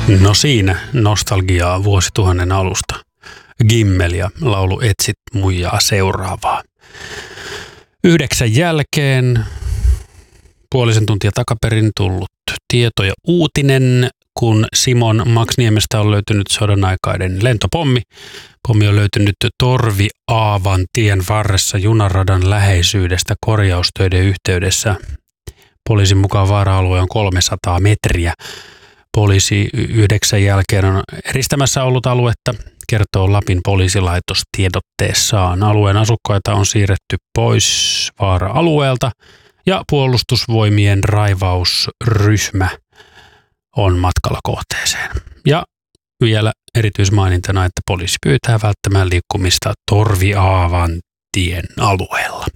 No siinä nostalgiaa vuosituhannen alusta. Gimmel ja laulu Etsit muijaa seuraavaa. 9 jälkeen puolisen tuntia takaperin tullut tieto ja uutinen, kun Simon Maksniemestä on löytynyt sodan-aikainen lentopommi. Pommi on löytynyt Torvi-Aavan tien varressa junaradan läheisyydestä korjaustöiden yhteydessä. Poliisin mukaan vaara-alue on 300 metriä. Poliisi 9 jälkeen on eristämässä ollut aluetta, kertoo Lapin poliisilaitos tiedotteessaan. Alueen asukkaita on siirretty pois vaara-alueelta ja puolustusvoimien raivausryhmä on matkalla kohteeseen. Ja vielä erityismainintana, että poliisi pyytää välttämään liikkumista Torvi-Aavan tien alueella.